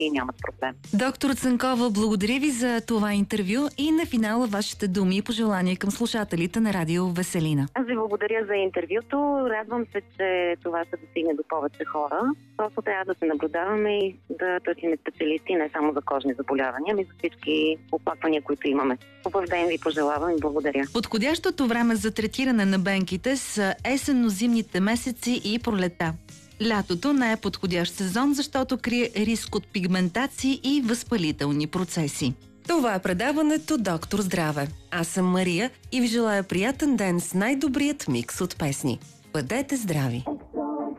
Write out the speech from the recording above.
и нямат проблем. Доктор Цанкова, благодаря ви за това интервю и на финала вашите думи и пожелания към слушателите на Радио Веселина. Аз ви благодаря за интервюто. Радвам се, че това ще достигне до повече хора. Просто трябва да се наблюдаваме и да търсим специалисти не само за кожни заболявания, но и за всички оплаквания, които имаме. Хубав ден ви пожелавам и благодаря. Подходящото време за третиране на бенките са есенно-зимните месеци и пролета. Лятото не е подходящ сезон, защото крие риск от пигментации и възпалителни процеси. Това е предаването Доктор Здраве. Аз съм Мария и ви желая приятен ден с най-добрият микс от песни. Бъдете здрави!